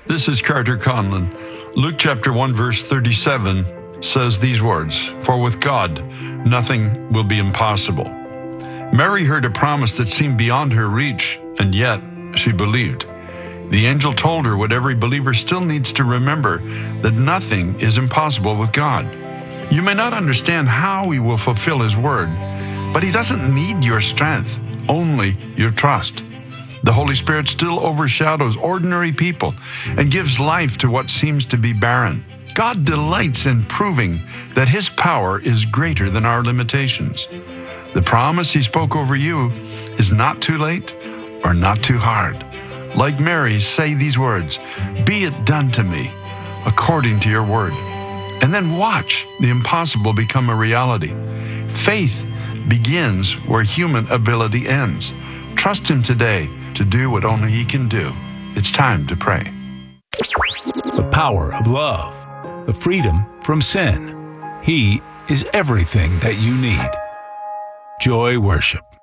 This is Carter Conlon. Luke chapter 1, verse 37 says these words, "For with God, nothing will be impossible." Mary heard a promise that seemed beyond her reach, and yet she believed. The angel told her what every believer still needs to remember, that nothing is impossible with God. You may not understand how He will fulfill His word, but He doesn't need your strength, only your trust. The Holy Spirit still overshadows ordinary people and gives life to what seems to be barren. God delights in proving that His power is greater than our limitations. The promise He spoke over you is not too late or not too hard. Like Mary, say these words, "Be it done to me according to your word." And then watch the impossible become a reality. Faith begins where human ability ends. Trust Him today to do what only He can do. It's time to pray. The power of love, the freedom from sin. He is everything that you need. Joy Worship.